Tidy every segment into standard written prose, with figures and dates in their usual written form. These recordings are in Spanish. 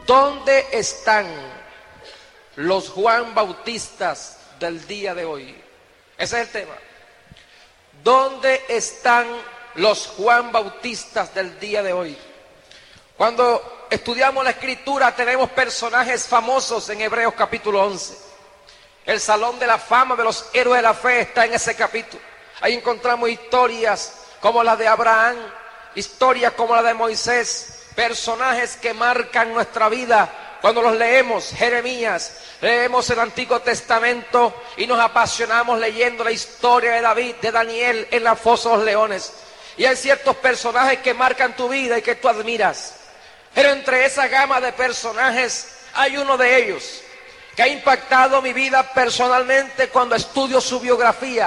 ¿Dónde están los Juan Bautistas del día de hoy? Ese es el tema. ¿Dónde están los Juan Bautistas del día de hoy? Cuando estudiamos la Escritura tenemos personajes famosos en Hebreos capítulo 11. El salón de la fama de los héroes de la fe está en ese capítulo. Ahí encontramos historias como la de Abraham, historias como la de Moisés, personajes que marcan nuestra vida. Cuando los leemos, Jeremías, leemos el Antiguo Testamento y nos apasionamos leyendo la historia de David, de Daniel en la fosa de los leones. Y hay ciertos personajes que marcan tu vida y que tú admiras. Pero entre esa gama de personajes hay uno de ellos que ha impactado mi vida personalmente cuando estudio su biografía.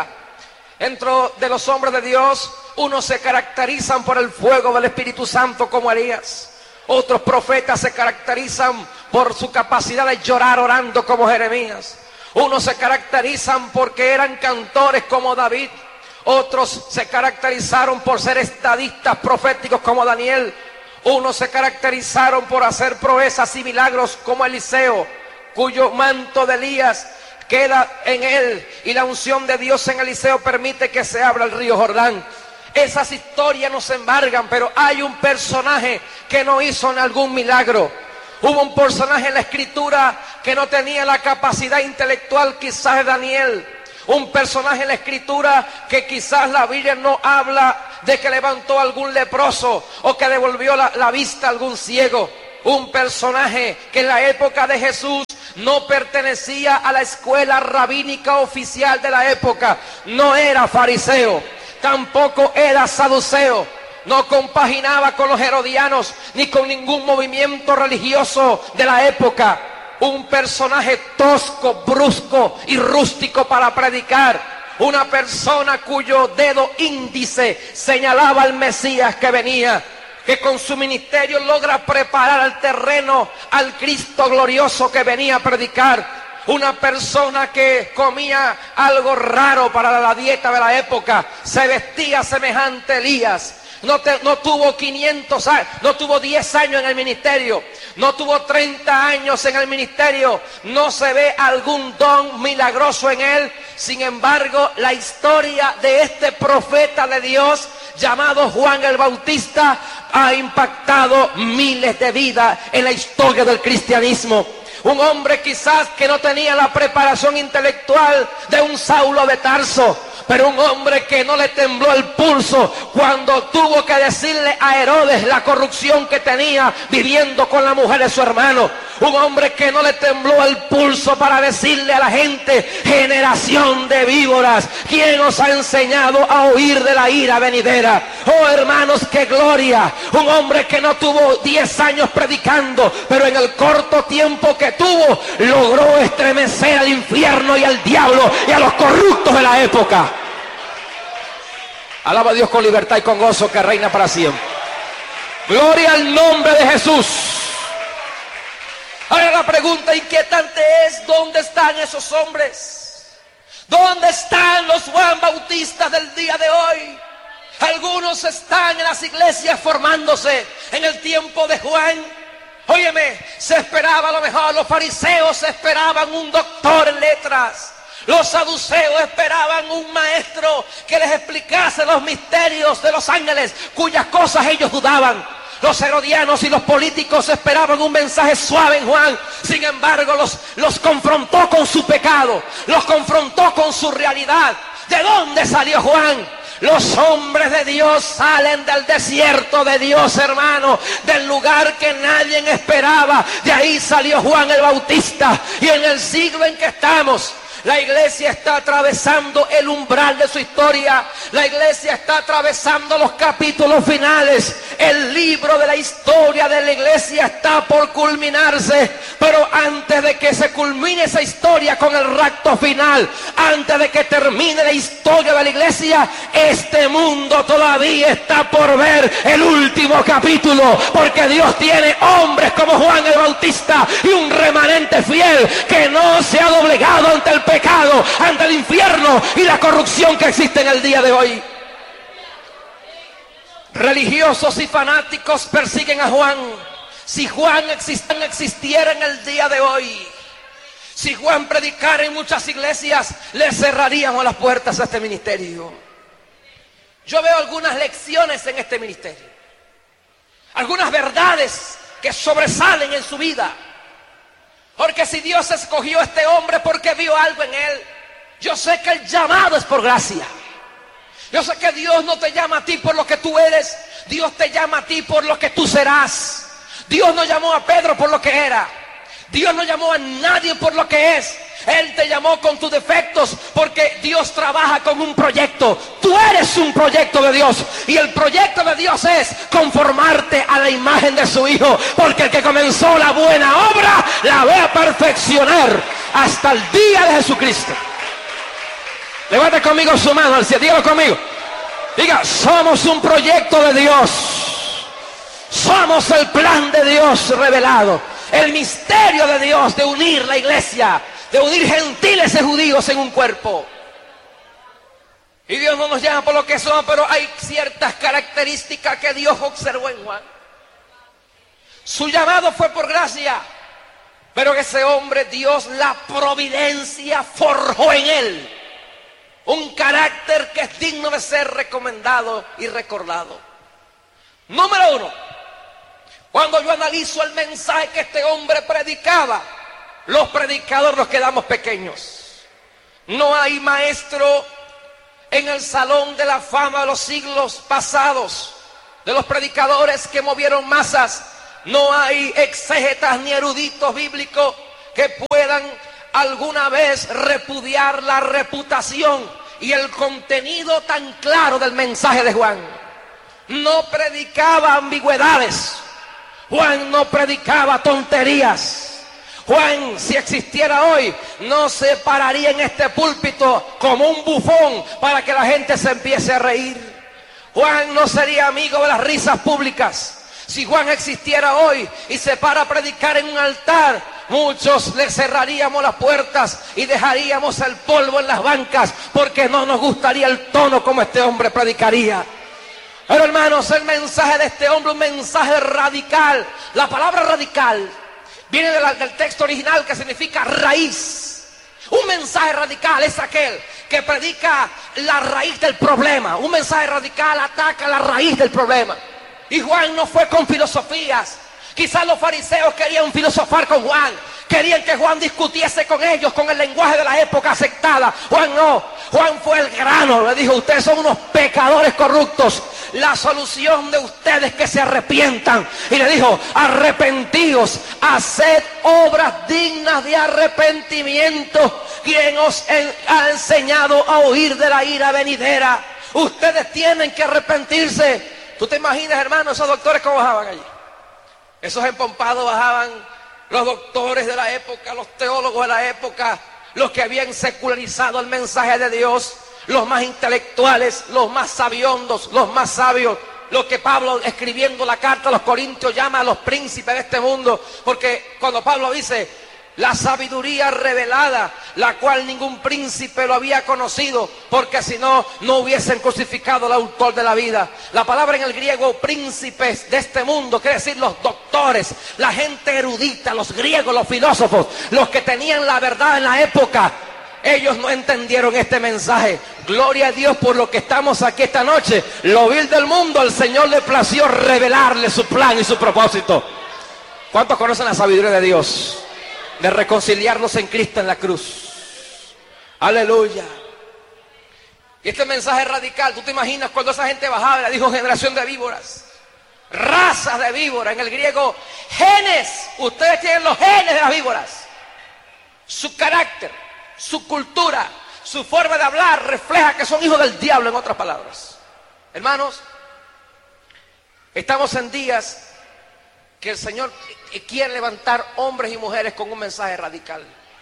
Dentro de los hombres de Dios, unos se caracterizan por el fuego del Espíritu Santo como Elías. Otros profetas se caracterizan por su capacidad de llorar orando como Jeremías. Unos se caracterizan porque eran cantores como David. Otros se caracterizaron por ser estadistas proféticos como Daniel. Unos se caracterizaron por hacer proezas y milagros como Eliseo, cuyo manto de Elías queda en él y la unción de Dios en Eliseo permite que se abra el río Jordán. Esas historias nos embargan, pero hay un personaje que no hizo algún milagro. Hubo un personaje en la Escritura que no tenía la capacidad intelectual quizás de Daniel. Un personaje en la Escritura que quizás la Biblia no habla de que levantó a algún leproso o que devolvió la vista a algún ciego. Un personaje que en la época de Jesús no pertenecía a la escuela rabínica oficial de la época. No era fariseo, tampoco era saduceo. No compaginaba con los herodianos ni con ningún movimiento religioso de la época. Un personaje tosco, brusco y rústico para predicar. Una persona cuyo dedo índice señalaba al Mesías que venía, que con su ministerio logra preparar el terreno al Cristo glorioso que venía a predicar. Una persona que comía algo raro para la dieta de la época, se vestía semejante a Elías. No tuvo 500 años, no tuvo 10 años en el ministerio, no tuvo 30 años en el ministerio, no se ve algún don milagroso en él. Sin embargo, la historia de este profeta de Dios llamado Juan el Bautista ha impactado miles de vidas en la historia del cristianismo. Un hombre quizás que no tenía la preparación intelectual de un Saulo de Tarso, pero un hombre que no le tembló el pulso cuando tuvo que decirle a Herodes la corrupción que tenía viviendo con la mujer de su hermano. Un hombre que no le tembló el pulso para decirle a la gente: generación de víboras, ¿quién os ha enseñado a huir de la ira venidera? Oh hermanos, qué gloria. Un hombre que no tuvo 10 años predicando, pero en el corto tiempo que tuvo logró estremecer al infierno y al diablo y a los corruptos de la época. Alaba a Dios con libertad y con gozo que reina para siempre. Gloria al nombre de Jesús. Ahora la pregunta inquietante es: ¿dónde están esos hombres? ¿Dónde están los Juan Bautistas del día de hoy? Algunos están en las iglesias formándose en el tiempo de Juan. Óyeme, se esperaba a lo mejor, los fariseos esperaban un doctor en letras. Los saduceos esperaban un maestro que les explicase los misterios de los ángeles, cuyas cosas ellos dudaban. Los herodianos y los políticos esperaban un mensaje suave en Juan. Sin embargo, los confrontó con su pecado, los confrontó con su realidad. ¿De dónde salió Juan? Los hombres de Dios salen del desierto de Dios, hermano, del lugar que nadie esperaba. De ahí salió Juan el Bautista. Y en el siglo en que estamos, la iglesia está atravesando el umbral de su historia. La iglesia está atravesando los capítulos finales. El libro de la historia de la iglesia está por culminarse. Pero antes de que se culmine esa historia con el rapto final, antes de que termine la historia de la iglesia, este mundo todavía está por ver el último capítulo. Porque Dios tiene hombres como Juan el Bautista y un remanente fiel que no se ha doblegado ante el pecado, ante el infierno y la corrupción que existe en el día de hoy. Religiosos y fanáticos persiguen a Juan. Si Juan existiera en el día de hoy, si Juan predicara en muchas iglesias, le cerraríamos las puertas a este ministerio. Yo veo algunas lecciones en este ministerio, algunas verdades que sobresalen en su vida. Porque si Dios escogió a este hombre porque vio algo en él, yo sé que el llamado es por gracia. Yo sé que Dios no te llama a ti por lo que tú eres, Dios te llama a ti por lo que tú serás. Dios no llamó a Pedro por lo que era, Dios no llamó a nadie por lo que es. Él te llamó con tus defectos porque Dios trabaja con un proyecto. Tú eres un proyecto de Dios y el proyecto de Dios es conformarte a la imagen de su Hijo, porque el que comenzó la buena obra la va a perfeccionar hasta el día de Jesucristo. Levante conmigo su mano al cielo, dígalo conmigo. Diga, somos un proyecto de Dios. Somos el plan de Dios revelado. El misterio de Dios de unir la iglesia, de unir gentiles y judíos en un cuerpo. Y Dios no nos llama por lo que somos, pero hay ciertas características que Dios observó en Juan. Su llamado fue por gracia, pero ese hombre, Dios, la providencia forjó en él un carácter que es digno de ser recomendado y recordado. Número uno, cuando yo analizo el mensaje que este hombre predicaba, los predicadores nos quedamos pequeños. No hay maestro en el salón de la fama de los siglos pasados, de los predicadores que movieron masas. No hay exégetas ni eruditos bíblicos que puedan alguna vez repudiar la reputación y el contenido tan claro del mensaje de Juan. No predicaba ambigüedades. Juan no predicaba tonterías. Juan, si existiera hoy, no se pararía en este púlpito como un bufón para que la gente se empiece a reír. Juan no sería amigo de las risas públicas. Si Juan existiera hoy y se para a predicar en un altar, muchos le cerraríamos las puertas y dejaríamos el polvo en las bancas, porque no nos gustaría el tono como este hombre predicaría. Pero hermanos, el mensaje de este hombre, un mensaje radical. La palabra radical viene del texto original que significa raíz. Un mensaje radical es aquel que predica la raíz del problema. Un mensaje radical ataca la raíz del problema. Y Juan no fue con filosofías. Quizás los fariseos querían filosofar con Juan. Querían que Juan discutiese con ellos con el lenguaje de la época aceptada. Juan no. Juan fue el grano. Le dijo, ustedes son unos pecadores corruptos. La solución de ustedes es que se arrepientan. Y le dijo, arrepentíos, haced obras dignas de arrepentimiento. Quien os ha enseñado a huir de la ira venidera. Ustedes tienen que arrepentirse. ¿Tú te imaginas, hermano, esos doctores cómo bajaban allí? Esos empompados bajaban, los doctores de la época, los teólogos de la época, los que habían secularizado el mensaje de Dios, los más intelectuales, los más sabiondos, los más sabios, los que Pablo, escribiendo la carta a los Corintios, llama a los príncipes de este mundo, porque cuando Pablo dice, la sabiduría revelada, la cual ningún príncipe lo había conocido, porque si no, no hubiesen crucificado al autor de la vida. La palabra en el griego, príncipes de este mundo, quiere decir los doctores, la gente erudita, los griegos, los filósofos, los que tenían la verdad en la época. Ellos no entendieron este mensaje. Gloria a Dios por lo que estamos aquí esta noche. Lo vil del mundo, al Señor le plació revelarle su plan y su propósito. ¿Cuántos conocen la sabiduría de Dios? De reconciliarnos en Cristo en la cruz. Aleluya. Y este mensaje radical, tú te imaginas cuando esa gente bajaba y le dijo generación de víboras, razas de víboras, en el griego genes. Ustedes tienen los genes de las víboras. Su carácter, su cultura, su forma de hablar refleja que son hijos del diablo, en otras palabras. Hermanos, estamos en días que el Señor quiere levantar hombres y mujeres con un mensaje radical.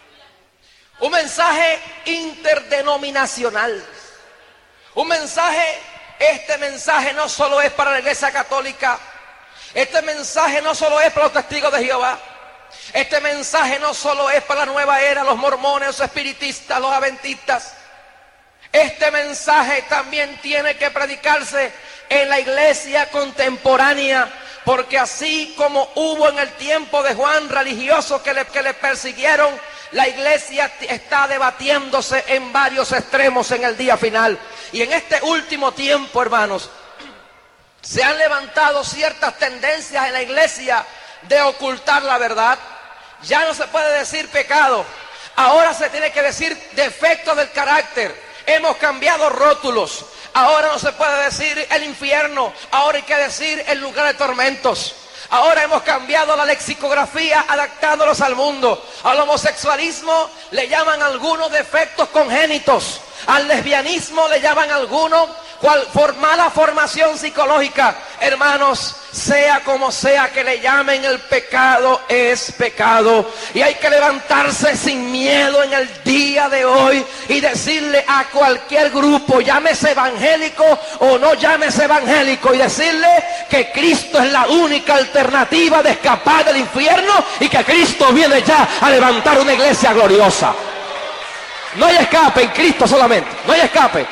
Un mensaje interdenominacional. Un mensaje, este mensaje no solo es para la Iglesia Católica. Este mensaje no solo es para los testigos de Jehová. Este mensaje no solo es para la nueva era, los mormones, los espiritistas, los adventistas. Este mensaje también tiene que predicarse en la iglesia contemporánea, porque así como hubo en el tiempo de Juan religiosos que le persiguieron, la iglesia está debatiéndose en varios extremos en el día final. Y en este último tiempo, hermanos, se han levantado ciertas tendencias en la iglesia de ocultar la verdad. Ya no se puede decir pecado, ahora se tiene que decir defectos del carácter. Hemos cambiado rótulos. Ahora no se puede decir el infierno, ahora hay que decir el lugar de tormentos. Ahora hemos cambiado la lexicografía adaptándolos al mundo. Al homosexualismo le llaman algunos defectos congénitos. Al lesbianismo le llaman algunos mala formación psicológica. Hermanos, sea como sea que le llamen, el pecado es pecado. Y hay que levantarse sin miedo en el día de hoy y decirle a cualquier grupo, llámese evangélico o no llámese evangélico, y decirle que Cristo es la única alternativa de escapar del infierno y que Cristo viene ya a levantar una iglesia gloriosa. No hay escape en Cristo solamente, no hay escape.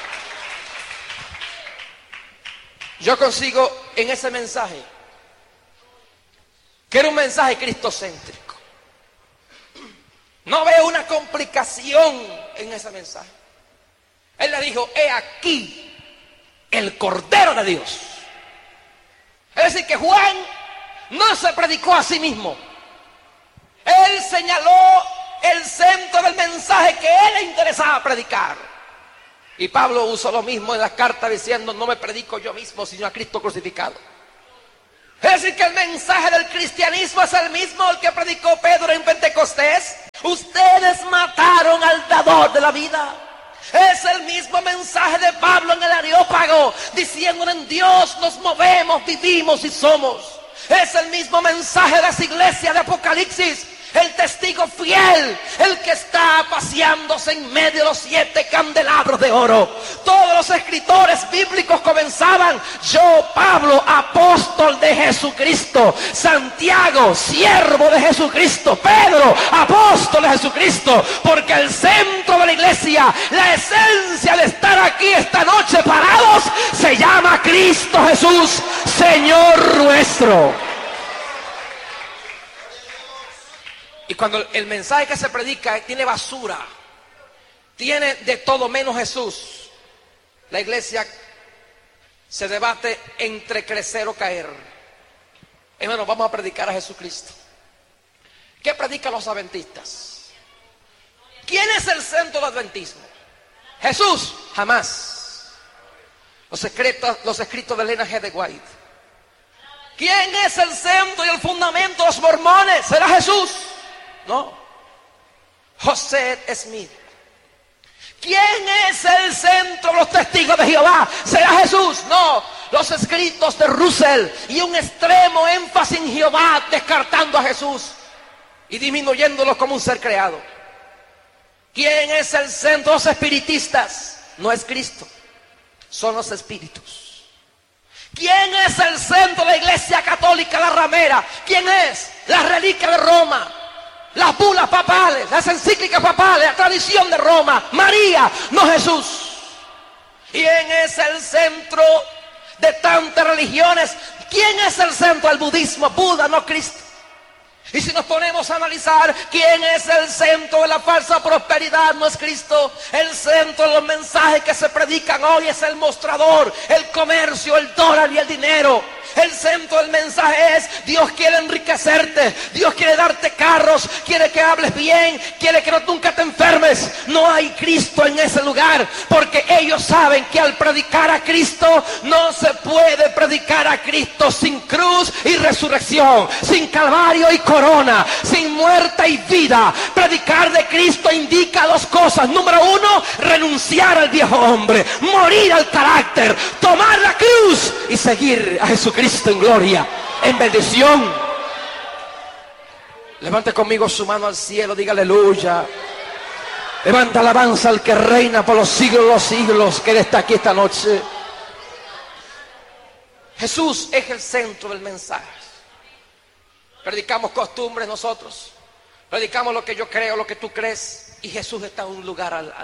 Yo consigo en ese mensaje que era un mensaje cristocéntrico. No veo una complicación en ese mensaje. Él le dijo, he aquí el Cordero de Dios. Es decir, que Juan no se predicó a sí mismo. Él señaló el centro del mensaje que él le interesaba predicar. Y Pablo usó lo mismo en las cartas diciendo, no me predico yo mismo, sino a Cristo crucificado. Es decir, que el mensaje del cristianismo es el mismo el que predicó Pedro en Pentecostés. Ustedes mataron al dador de la vida. Es el mismo mensaje de Pablo en el Areópago, diciendo, en Dios nos movemos, vivimos y somos. Es el mismo mensaje de esa iglesia de Apocalipsis. El testigo fiel, el que está paseándose en medio de los 7 candelabros de oro. Todos los escritores bíblicos comenzaban, yo Pablo, apóstol de Jesucristo. Santiago, siervo de Jesucristo. Pedro, apóstol de Jesucristo. Porque el centro de la iglesia, la esencia de estar aquí esta noche parados, se llama Cristo Jesús, Señor nuestro. Y cuando el mensaje que se predica tiene basura, tiene de todo menos Jesús, la iglesia se debate entre crecer o caer. Hermanos, vamos a predicar a Jesucristo. ¿Qué predican los adventistas? ¿Quién es el centro del adventismo? Jesús, jamás. Los escritos de Elena G. de White. ¿Quién es el centro y el fundamento de los mormones? ¿Será Jesús? No. José Smith. ¿Quién es el centro de los testigos de Jehová? ¿Será Jesús? No. Los escritos de Russell y un extremo énfasis en Jehová, descartando a Jesús y disminuyéndolo como un ser creado. ¿Quién es el centro de los espiritistas? No es Cristo, son los espíritus. ¿Quién es el centro de la iglesia católica, la ramera? ¿Quién es? La reliquia de Roma, las bulas papales, las encíclicas papales, la tradición de Roma. María, no Jesús. ¿Quién es el centro de tantas religiones? ¿Quién es el centro del budismo? Buda, no Cristo. Y si nos ponemos a analizar quién es el centro de la falsa prosperidad, no es Cristo. El centro de los mensajes que se predican hoy es el mostrador, el comercio, el dólar y el dinero. El centro del mensaje es: Dios quiere enriquecerte, Dios quiere darte carros, quiere que hables bien, quiere que nunca te enfermes. No hay Cristo en ese lugar, porque ellos saben que al predicar a Cristo no se puede predicar a Cristo sin cruz y resurrección, sin calvario y corona, sin muerte y vida. Predicar de Cristo indica dos cosas: número uno, renunciar al viejo hombre, morir al carácter, tomar la cruz y seguir a Jesucristo en gloria, en bendición. Levante conmigo su mano al cielo, diga aleluya. Levanta alabanza al que reina por los siglos de los siglos, que Él está aquí esta noche. Jesús es el centro del mensaje. Predicamos costumbres nosotros, predicamos lo que yo creo, lo que tú crees, y Jesús está en un lugar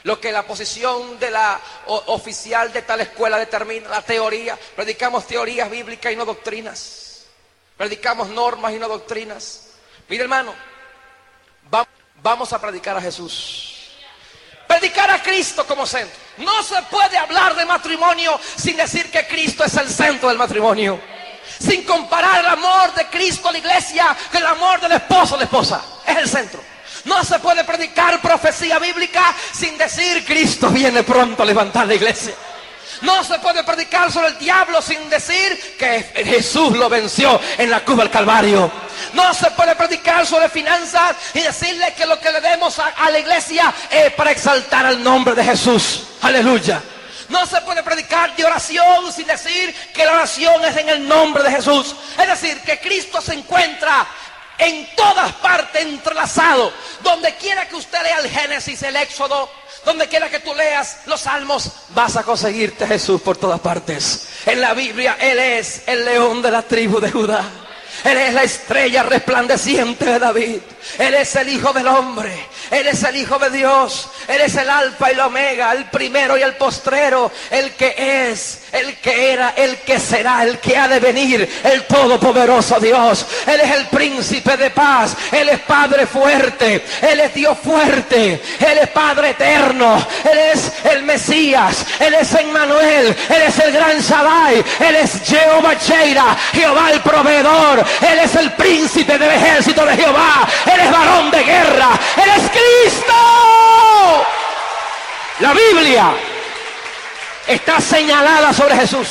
Lo que la posición de la oficial de tal escuela determina, la teoría. Predicamos teorías bíblicas y no doctrinas. Predicamos normas y no doctrinas. Mire, hermano, vamos a predicar a Jesús. Predicar a Cristo como centro. No se puede hablar de matrimonio sin decir que Cristo es el centro del matrimonio. Sin comparar el amor de Cristo a la iglesia con el amor del esposo a la esposa. Es el centro. No se puede predicar profecía bíblica sin decir Cristo viene pronto a levantar la iglesia. No se puede predicar sobre el diablo sin decir que Jesús lo venció en la cruz del Calvario. No se puede predicar sobre finanzas y decirle que lo que le demos a la iglesia es para exaltar el nombre de Jesús. Aleluya. No se puede predicar de oración sin decir que la oración es en el nombre de Jesús. Es decir, que Cristo se encuentra en todas partes entrelazado. Donde quiera que usted lea el Génesis, el Éxodo, donde quiera que tú leas los Salmos, vas a conseguirte a Jesús por todas partes. En la Biblia, Él es el león de la tribu de Judá. Él es la estrella resplandeciente de David. Él es el Hijo del Hombre. Él es el Hijo de Dios. Él es el Alfa y el Omega, el primero y el postrero, el que es, el que era, el que será, el que ha de venir, el todopoderoso Dios. Él es el príncipe de paz. Él es Padre fuerte. Él es Dios fuerte. Él es Padre eterno. Él es el Mesías. Él es Emmanuel. Él es el gran Shaddai. Él es Jehová Jireh, Jehová el proveedor. Él es el príncipe del ejército de Jehová. Él es varón de guerra. Él es Cristo. La Biblia está señalada sobre Jesús.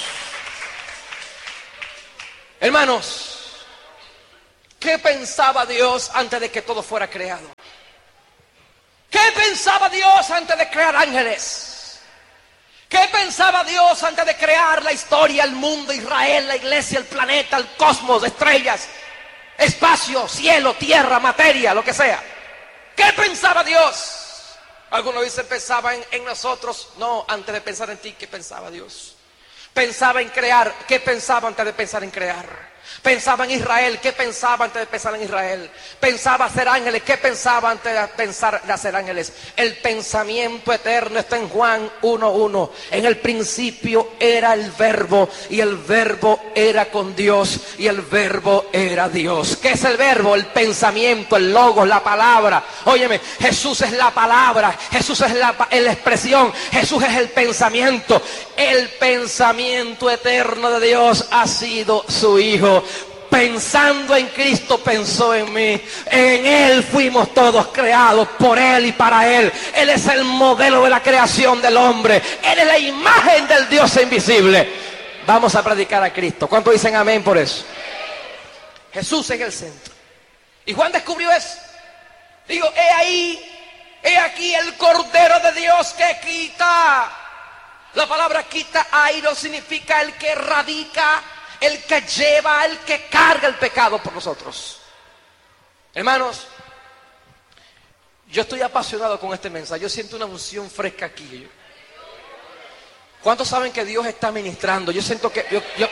Hermanos, ¿qué pensaba Dios antes de que todo fuera creado? ¿Qué pensaba Dios antes de crear ángeles? ¿Qué pensaba Dios antes de crear la historia, el mundo, Israel, la iglesia, el planeta, el cosmos, estrellas, espacio, cielo, tierra, materia, lo que sea? ¿Qué pensaba Dios? Algunos dicen pensaba en nosotros. No, antes de pensar en ti, ¿qué pensaba Dios? Pensaba en crear. ¿Qué pensaba antes de pensar en crear? Pensaba en Israel. ¿Qué pensaba antes de pensar en Israel? Pensaba hacer ángeles. ¿Qué pensaba antes de pensar de hacer ángeles? El pensamiento eterno está en Juan 1:1. En el principio era el verbo, y el verbo era con Dios, y el verbo era Dios. ¿Qué es el verbo? El pensamiento, el logos, la palabra. Óyeme, Jesús es la palabra. Jesús es la expresión. Jesús es el pensamiento. El pensamiento eterno de Dios ha sido su Hijo. Pensando en Cristo, pensó en mí. En Él fuimos todos creados, por Él y para Él. Él es el modelo de la creación del hombre. Él es la imagen del Dios invisible. Vamos a predicar a Cristo. ¿Cuántos dicen amén por eso? Jesús es el centro. Y Juan descubrió eso. Digo, he aquí el Cordero de Dios que quita. La palabra quita, airo, significa el que radica, el que lleva, el que carga el pecado por nosotros. Hermanos, yo estoy apasionado con este mensaje. Yo siento una unción fresca aquí. ¿Cuántos saben que Dios está ministrando? Yo siento que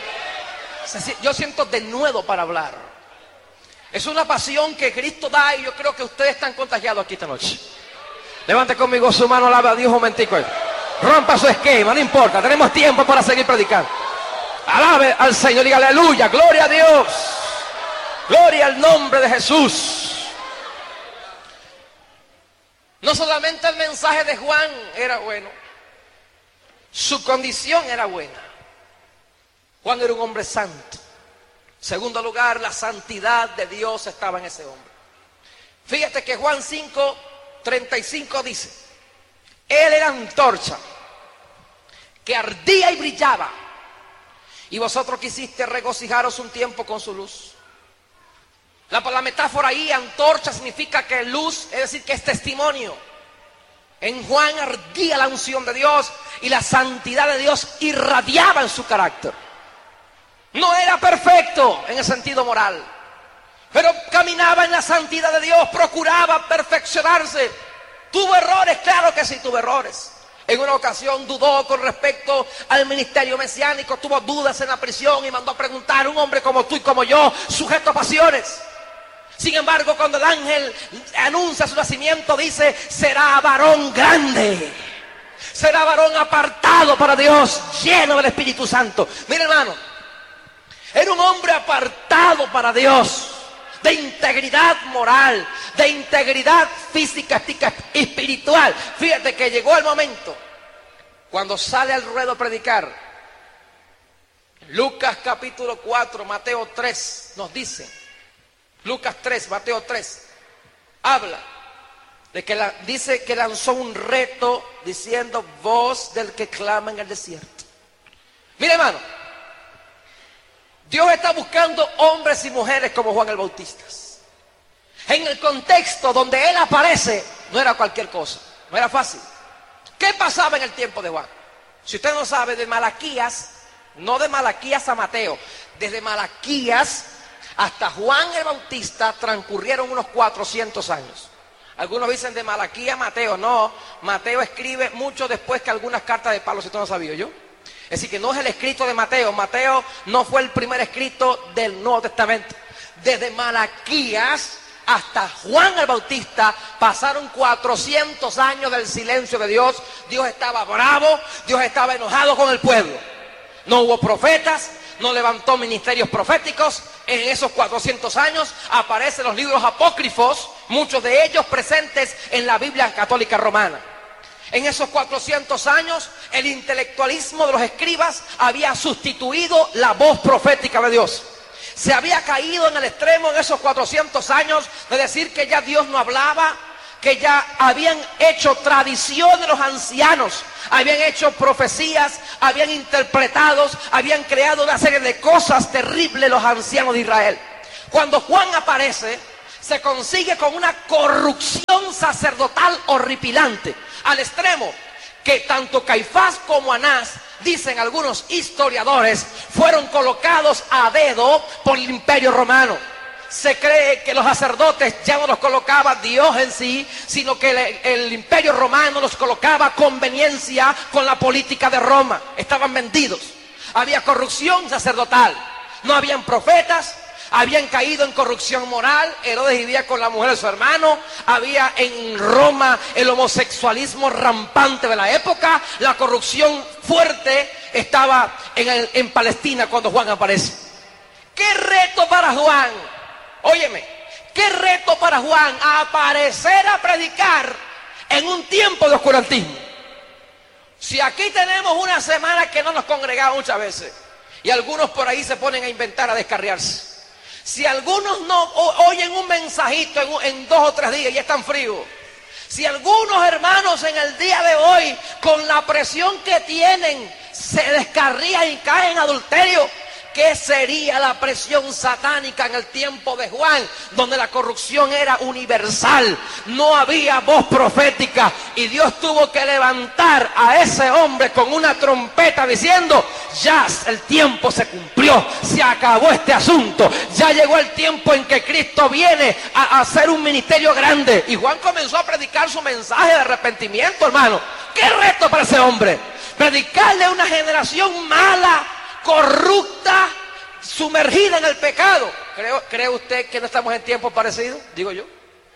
yo siento denuedo para hablar. Es una pasión que Cristo da, y yo creo que ustedes están contagiados aquí esta noche. Levante conmigo su mano, alaba a Dios un momentico. Rompa su esquema, no importa, tenemos tiempo para seguir predicando. Alabe al Señor, diga aleluya, gloria a Dios, gloria al nombre de Jesús. No solamente el mensaje de Juan era bueno, su condición era buena. Juan era un hombre santo. Segundo lugar, la santidad de Dios estaba en ese hombre. Fíjate que Juan 5:35 dice: Él era antorcha que ardía y brillaba, y vosotros quisiste regocijaros un tiempo con su luz. La metáfora ahí, antorcha, significa que luz, es decir, que es testimonio. En Juan ardía la unción de Dios, y la santidad de Dios irradiaba en su carácter. No era perfecto en el sentido moral, pero caminaba en la santidad de Dios, procuraba perfeccionarse. ¿Tuvo errores? Claro que sí, tuvo errores. En una ocasión dudó con respecto al ministerio mesiánico, tuvo dudas en la prisión y mandó a preguntar: un hombre como tú y como yo, sujeto a pasiones. Sin embargo, cuando el ángel anuncia su nacimiento, dice: será varón grande, será varón apartado para Dios, lleno del Espíritu Santo. Mira, hermano, era un hombre apartado para Dios, de integridad moral, de integridad física, espiritual. Fíjate que llegó el momento cuando sale al ruedo a predicar. Lucas capítulo 4, Mateo 3 nos dice, Lucas 3, Mateo 3, habla de que dice que lanzó un reto diciendo: voz del que clama en el desierto. Mire, hermano, Dios está buscando hombres y mujeres como Juan el Bautista. En el contexto donde él aparece, no era cualquier cosa, no era fácil. ¿Qué pasaba en el tiempo de Juan? Si usted no sabe, de Malaquías, no de Malaquías a Mateo, desde Malaquías hasta Juan el Bautista transcurrieron unos 400 años. Algunos dicen de Malaquías a Mateo. No, Mateo escribe mucho después que algunas cartas de Pablo, si usted no sabía yo. Es decir, que no es el escrito de Mateo. Mateo no fue el primer escrito del Nuevo Testamento. Desde Malaquías hasta Juan el Bautista pasaron 400 años del silencio de Dios. Dios estaba bravo, Dios estaba enojado con el pueblo. No hubo profetas, no levantó ministerios proféticos. En esos 400 años aparecen los libros apócrifos, muchos de ellos presentes en la Biblia católica romana. En esos 400 años, el intelectualismo de los escribas había sustituido la voz profética de Dios. Se había caído en el extremo en esos 400 años de decir que ya Dios no hablaba, que ya habían hecho tradición de los ancianos, habían hecho profecías, habían interpretado, habían creado una serie de cosas terribles los ancianos de Israel. Cuando Juan aparece, se consigue con una corrupción sacerdotal horripilante, al extremo que tanto Caifás como Anás, dicen algunos historiadores, fueron colocados a dedo por el Imperio Romano. Se cree que los sacerdotes ya no los colocaba Dios en sí, sino que el Imperio Romano los colocaba a conveniencia con la política de Roma. Estaban vendidos. Había corrupción sacerdotal. No habían profetas. Habían caído en corrupción moral. Herodes vivía con la mujer de su hermano. Había en Roma el homosexualismo rampante de la época. La corrupción fuerte estaba en Palestina cuando Juan aparece. ¡Qué reto para Juan! Óyeme, qué reto para Juan aparecer a predicar en un tiempo de oscurantismo. Si aquí tenemos una semana que no nos congregamos muchas veces, y algunos por ahí se ponen a inventar, a descarriarse. Si algunos no oyen un mensajito en 2 o 3 días y están fríos. Si algunos hermanos en el día de hoy, con la presión que tienen, se descarrían y caen en adulterio, ¿qué sería la presión satánica en el tiempo de Juan, donde la corrupción era universal? No había voz profética y Dios tuvo que levantar a ese hombre con una trompeta diciendo: ya el tiempo se cumplió, se acabó este asunto, ya llegó el tiempo en que Cristo viene a hacer un ministerio grande. Y Juan comenzó a predicar su mensaje de arrepentimiento, hermano. ¡Qué reto para ese hombre! Predicarle a una generación mala, corrupta, sumergida en el pecado. ¿Cree usted que no estamos en tiempos parecidos? Digo yo.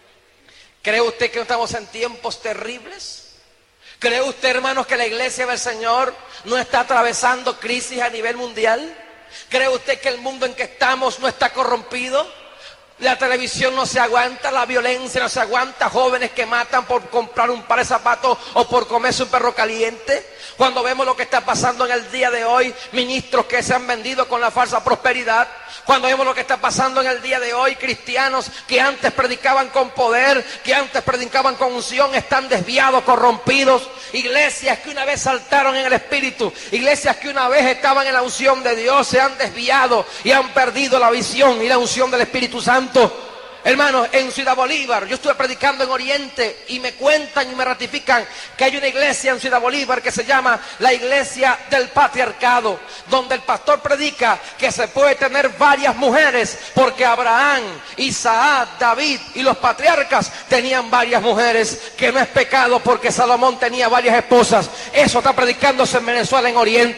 ¿Cree usted que no estamos en tiempos terribles? ¿Cree usted, hermanos, que la iglesia del Señor no está atravesando crisis a nivel mundial? ¿Cree usted que el mundo en que estamos no está corrompido? La televisión no se aguanta, la violencia no se aguanta, jóvenes que matan por comprar un par de zapatos o por comerse un perro caliente. Cuando vemos lo que está pasando en el día de hoy, ministros que se han vendido con la falsa prosperidad. Cuando vemos lo que está pasando en el día de hoy, cristianos que antes predicaban con poder, que antes predicaban con unción, están desviados, corrompidos. Iglesias que una vez saltaron en el Espíritu, iglesias que una vez estaban en la unción de Dios, se han desviado y han perdido la visión y la unción del Espíritu Santo. Hermanos, en Ciudad Bolívar, yo estuve predicando en Oriente y me cuentan y me ratifican que hay una iglesia en Ciudad Bolívar que se llama la Iglesia del Patriarcado, donde el pastor predica que se puede tener varias mujeres, porque Abraham, Isaac, David y los patriarcas tenían varias mujeres, que no es pecado porque Salomón tenía varias esposas. Eso está predicándose en Venezuela, en Oriente.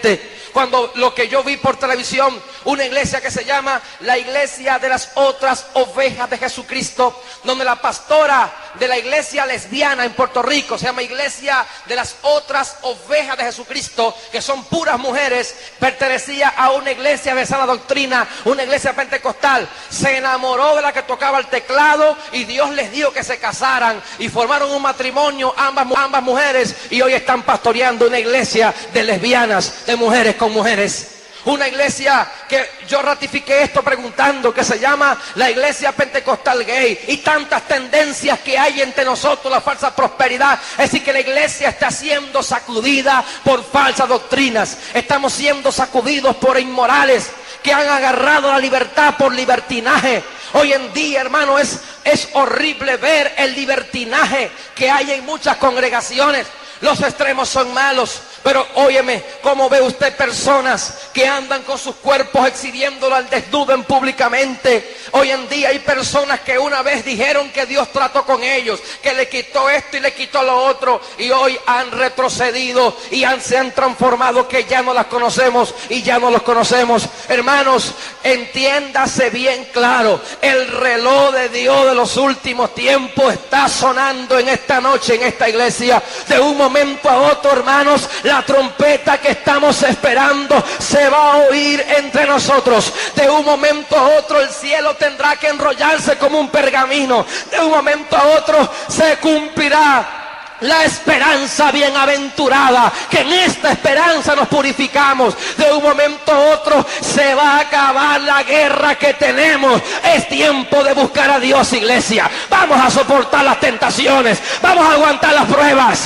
cuando lo que yo vi por televisión, una iglesia que se llama la Iglesia de las Otras Ovejas de Jesucristo, donde la pastora de la iglesia lesbiana en Puerto Rico, se llama Iglesia de las Otras Ovejas de Jesucristo, que son puras mujeres, pertenecía a una iglesia de sana doctrina, una iglesia pentecostal. Se enamoró de la que tocaba el teclado y Dios les dijo que se casaran y formaron un matrimonio, ambas mujeres, y hoy están pastoreando una iglesia de lesbianas, de mujeres con mujeres. Una iglesia que yo ratifiqué esto preguntando, que se llama la Iglesia Pentecostal Gay, y tantas tendencias que hay entre nosotros, la falsa prosperidad. Es decir, que la iglesia está siendo sacudida por falsas doctrinas. Estamos siendo sacudidos por inmorales que han agarrado la libertad por libertinaje. Hoy en día, hermano, es horrible ver el libertinaje que hay en muchas congregaciones. Los extremos son malos, pero óyeme, ¿cómo ve usted personas que andan con sus cuerpos exhibiéndolo al desnudo públicamente? Hoy en día hay personas que una vez dijeron que Dios trató con ellos, que le quitó esto y le quitó lo otro, y hoy han retrocedido y se han transformado, que ya no las conocemos y ya no los conocemos. Hermanos, entiéndase bien claro, el reloj de Dios de los últimos tiempos está sonando en esta noche, en esta iglesia. De un momento a otro, hermanos, la trompeta que estamos esperando se va a oír entre nosotros. De un momento a otro el cielo tendrá que enrollarse como un pergamino. De un momento a otro se cumplirá la esperanza bienaventurada, que en esta esperanza nos purificamos. De un momento a otro se va a acabar la guerra que tenemos. Es tiempo de buscar a Dios, iglesia. Vamos a soportar las tentaciones, vamos a aguantar las pruebas.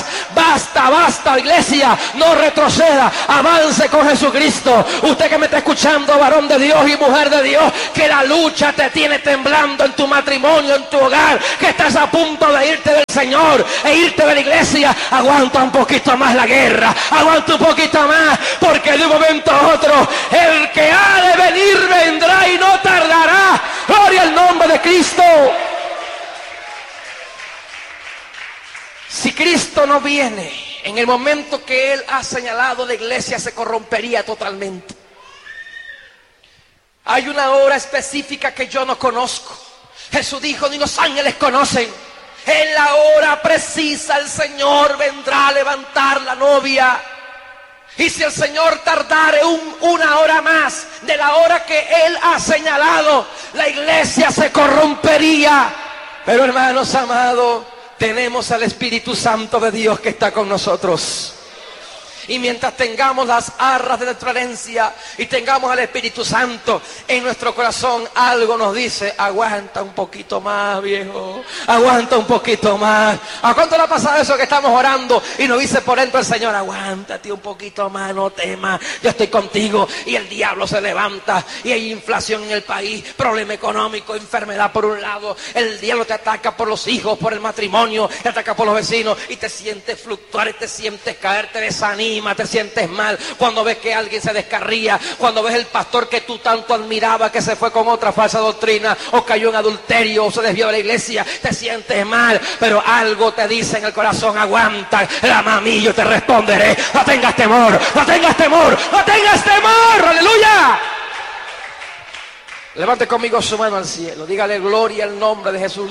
Basta, iglesia, no retroceda, avance con Jesucristo. Usted que me está escuchando, varón de Dios y mujer de Dios, que la lucha te tiene temblando en tu matrimonio, en tu hogar, que estás a punto de irte del Señor e irte de la iglesia, aguanta un poquito más la guerra, aguanta un poquito más, porque de un momento a otro el que ha de venir vendrá y no tardará. Gloria al nombre de Cristo. Si Cristo no viene en el momento que Él ha señalado, la iglesia se corrompería totalmente. Hay una hora específica que yo no conozco. Jesús dijo, ni los ángeles conocen. En la hora precisa el Señor vendrá a levantar la novia. Y si el Señor tardare una hora más de la hora que Él ha señalado, la iglesia se corrompería. Pero hermanos amados, tenemos al Espíritu Santo de Dios que está con nosotros. Y mientras tengamos las arras de nuestra herencia y tengamos al Espíritu Santo en nuestro corazón, algo nos dice, aguanta un poquito más, viejo, aguanta un poquito más. ¿A cuánto le ha pasado eso que estamos orando y nos dice por dentro el Señor, aguántate un poquito más, no temas, yo estoy contigo? Y el diablo se levanta y hay inflación en el país, problema económico, enfermedad por un lado, el diablo te ataca por los hijos, por el matrimonio, te ataca por los vecinos y te sientes fluctuar y te sientes caer, te desanima, te sientes mal cuando ves que alguien se descarría, cuando ves el pastor que tú tanto admirabas que se fue con otra falsa doctrina o cayó en adulterio o se desvió de la iglesia, te sientes mal, pero algo te dice en el corazón, aguanta, clama a mí, yo te responderé. No tengas temor, no tengas temor, no tengas temor, aleluya. Levante conmigo su mano al cielo, dígale gloria al nombre de Jesús,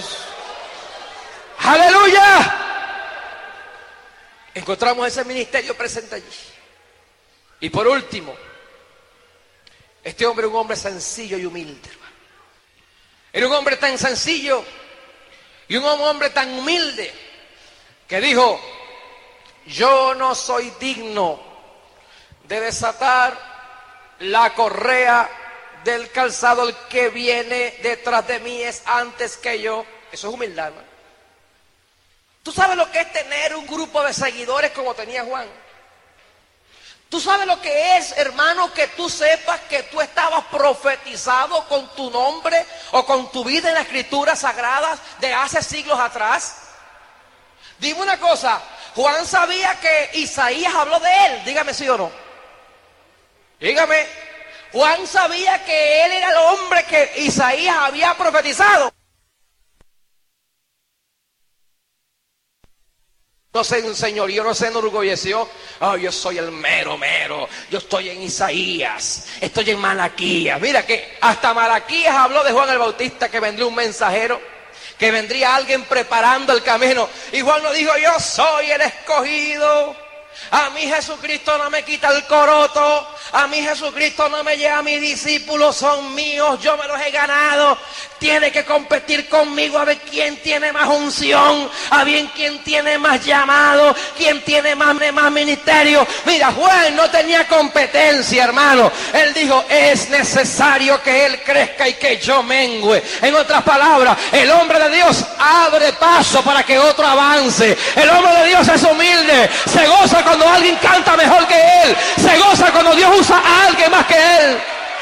aleluya. Encontramos ese ministerio presente allí. Y por último, este hombre era un hombre sencillo y humilde, hermano. Era un hombre tan sencillo y un hombre tan humilde que dijo, yo no soy digno de desatar la correa del calzado, el que viene detrás de mí es antes que yo. Eso es humildad, hermano. ¿Tú sabes lo que es tener un grupo de seguidores como tenía Juan? ¿Tú sabes lo que es, hermano, que tú sepas que tú estabas profetizado con tu nombre o con tu vida en las escrituras sagradas de hace siglos atrás? Dime una cosa, Juan sabía que Isaías habló de él, dígame sí o no. Dígame, Juan sabía que él era el hombre que Isaías había profetizado. no se enseñoreó, no se enorgulleció. Oh, yo soy el mero, yo estoy en Isaías, estoy en Malaquías. Mira que hasta Malaquías habló de Juan el Bautista, que vendría un mensajero, que vendría alguien preparando el camino. Y Juan no dijo, yo soy el escogido. A mí Jesucristo no me quita el coroto. A mí Jesucristo no me lleva, mis discípulos son míos, yo me los he ganado. Tiene que competir conmigo a ver quién tiene más unción, a ver quién tiene más llamado, quién tiene más ministerio. Mira, Juan no tenía competencia, hermano. Él dijo, es necesario que él crezca y que yo mengüe. En otras palabras, el hombre de Dios abre paso para que otro avance. El hombre de Dios es humilde, se goza cuando alguien canta mejor que él, se goza cuando Dios usa a alguien más que él.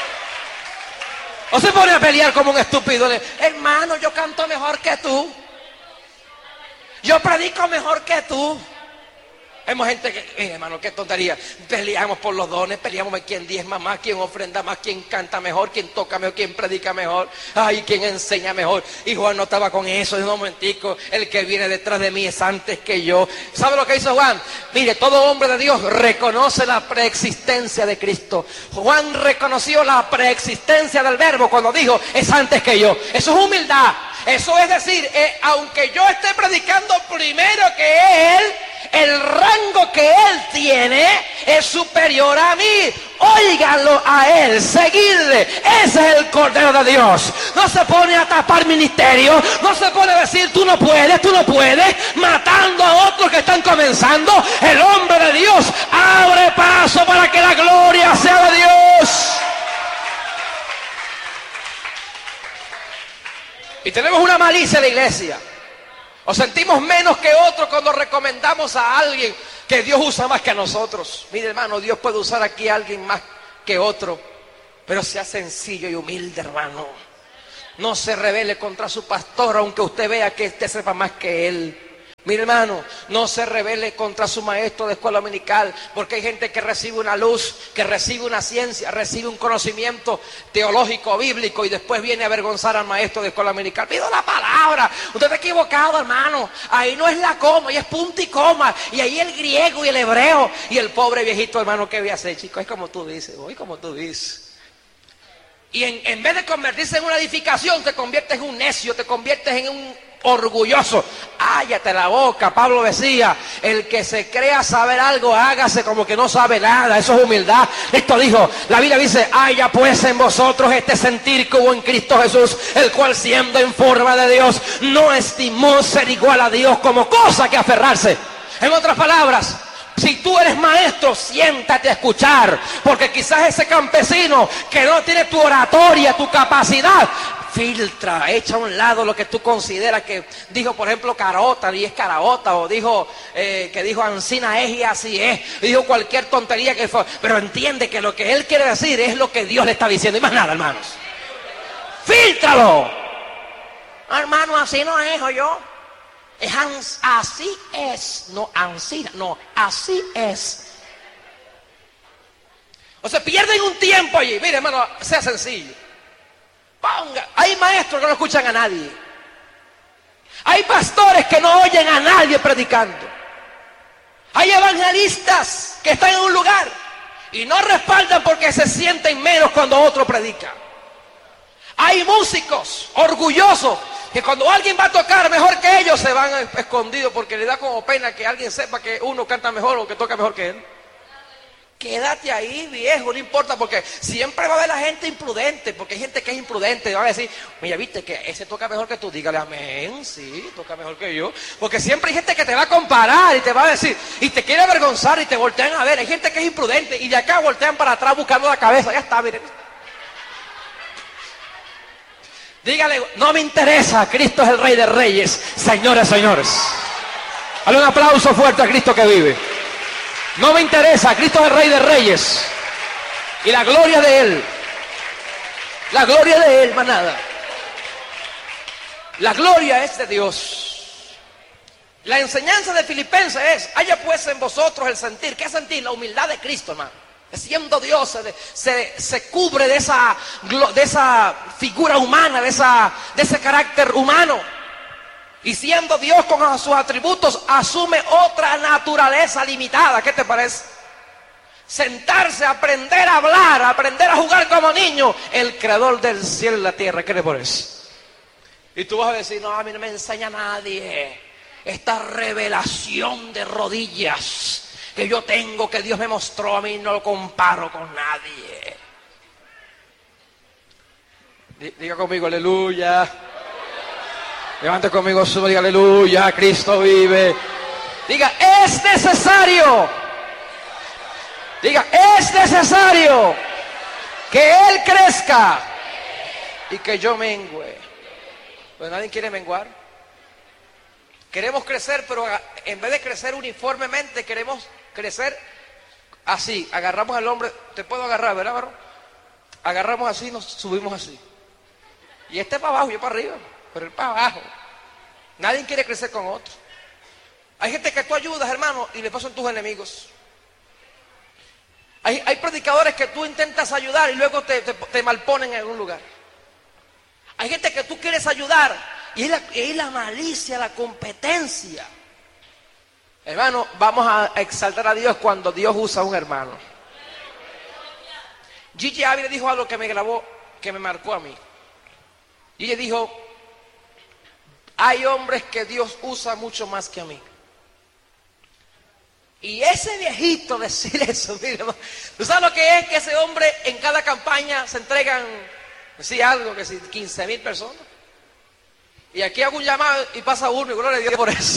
O se pone a pelear como un estúpido. Hermano, yo canto mejor que tú, yo predico mejor que tú. Vemos gente que, hermano, qué tontería. Peleamos por los dones, peleamos por quién diezma más, quién ofrenda más, quién canta mejor, quién toca mejor, quién predica mejor, ay, quién enseña mejor. Y Juan no estaba con eso. En un momentico, el que viene detrás de mí es antes que yo. ¿Sabe lo que hizo Juan? Mire, todo hombre de Dios reconoce la preexistencia de Cristo. Juan reconoció la preexistencia del Verbo cuando dijo, es antes que yo. Eso es humildad. Eso es decir, aunque yo esté predicando primero que él, el rango que él tiene es superior a mí. Óiganlo a él, seguidle. Ese es el Cordero de Dios. No se pone a tapar ministerio, no se pone a decir tú no puedes, matando a otros que están comenzando. El hombre de Dios abre paso para que la gloria sea de Dios. Y tenemos una malicia en la iglesia. O sentimos menos que otros cuando recomendamos a alguien que Dios usa más que a nosotros. Mire, hermano, Dios puede usar aquí a alguien más que otro, pero sea sencillo y humilde, hermano. No se rebele contra su pastor, aunque usted vea que usted sepa más que él. Mire, hermano, no se rebele contra su maestro de escuela dominical, porque hay gente que recibe una luz, que recibe una ciencia, recibe un conocimiento teológico, bíblico, y después viene a avergonzar al maestro de escuela dominical. Pido la palabra, usted está equivocado, hermano. Ahí no es la coma, ahí es punto y coma, y ahí el griego y el hebreo. Y el pobre viejito, hermano, ¿qué voy a hacer, chico? Es como tú dices, hoy como tú dices. Y en vez de convertirse en una edificación, te conviertes en un necio, te conviertes en un orgulloso. Cállate la boca. Pablo decía, el que se crea saber algo, hágase como que no sabe nada. Eso es humildad. Esto dijo, la Biblia dice, haya pues en vosotros este sentir que hubo en Cristo Jesús, el cual siendo en forma de Dios, no estimó ser igual a Dios como cosa que aferrarse. En otras palabras, si tú eres maestro, siéntate a escuchar, porque quizás ese campesino que no tiene tu oratoria, tu capacidad, filtra, echa a un lado lo que tú consideras que dijo, por ejemplo, Carota y es Caraota, o dijo que dijo Ancina es y así es, dijo cualquier tontería que fue, pero entiende que lo que él quiere decir es lo que Dios le está diciendo y más nada, hermanos. Fíltralo. Hermano, así no es, o yo. Así es, no Ancina, no, así es. O sea, pierden un tiempo allí. Mire, hermano, sea sencillo. Hay maestros que no escuchan a nadie. Hay pastores que no oyen a nadie predicando. Hay evangelistas que están en un lugar y no respaldan porque se sienten menos cuando otro predica. Hay músicos orgullosos que cuando alguien va a tocar mejor que ellos se van escondidos porque le da como pena que alguien sepa que uno canta mejor o que toca mejor que él. Quédate ahí, viejo, no importa, porque siempre va a haber la gente imprudente, porque hay gente que es imprudente y va a decir, mira, viste que ese toca mejor que tú, dígale amén, sí, toca mejor que yo, porque siempre hay gente que te va a comparar y te va a decir, y te quiere avergonzar y te voltean a ver. Hay gente que es imprudente y de acá voltean para atrás buscando la cabeza, ya está, miren. Dígale, no me interesa, Cristo es el Rey de Reyes, señores, señores. Dale un aplauso fuerte a Cristo que vive. No me interesa, Cristo es el Rey de Reyes. Y la gloria de Él. La gloria de Él, más nada. La gloria es de Dios. La enseñanza de Filipenses es, haya pues en vosotros el sentir. ¿Qué sentir? La humildad de Cristo, hermano. Siendo Dios, se cubre de esa figura humana, de ese carácter humano. Y siendo Dios con sus atributos, asume otra naturaleza limitada. ¿Qué te parece? Sentarse, aprender a hablar, aprender a jugar como niño. El creador del cielo y la tierra. ¿Qué te parece? Y tú vas a decir, no, a mí no me enseña nadie esta revelación de rodillas que yo tengo, que Dios me mostró a mí, no lo comparo con nadie. Diga conmigo, aleluya. Levante conmigo su, diga aleluya, Cristo vive. Diga, es necesario. Diga, es necesario que Él crezca y que yo mengüe. Pues nadie quiere menguar. Queremos crecer, pero en vez de crecer uniformemente, queremos crecer así. Agarramos al hombre, te puedo agarrar, ¿verdad, varón? Agarramos así, nos subimos así. Y este para abajo, yo para arriba, pero él para abajo. Nadie quiere crecer con otro. Hay gente que tú ayudas, hermano, y después son tus enemigos. Hay predicadores que tú intentas ayudar y luego te malponen en algún lugar. Hay gente que tú quieres ayudar y es la malicia, la competencia. Hermano, vamos a exaltar a Dios cuando Dios usa a un hermano. Gigi Ávila dijo algo que me grabó, que me marcó a mí. Gigi dijo, hay hombres que Dios usa mucho más que a mí. Y ese viejito decir eso, mire, ¿tú sabes lo que es? Que ese hombre en cada campaña se entregan, sí, algo, que sí, 15,000 personas. Y aquí hago un llamado y pasa uno, y gloria a Dios por eso.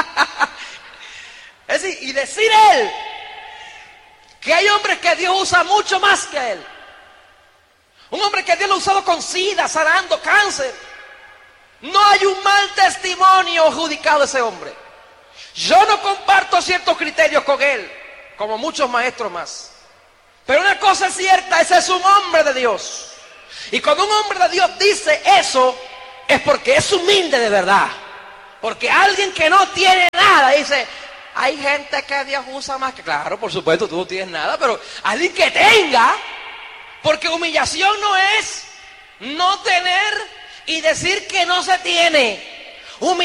Es decir, y decir él, que hay hombres que Dios usa mucho más que él. Un hombre que Dios lo ha usado con sida, sanando cáncer. No hay un mal testimonio adjudicado de ese hombre. Yo no comparto ciertos criterios con él, como muchos maestros más. Pero una cosa es cierta, ese es un hombre de Dios. Y cuando un hombre de Dios dice eso, es porque es humilde de verdad. Porque alguien que no tiene nada dice, hay gente que Dios usa más que... Claro, por supuesto, tú no tienes nada, pero alguien que tenga, porque humillación no es no tener y decir que no se tiene.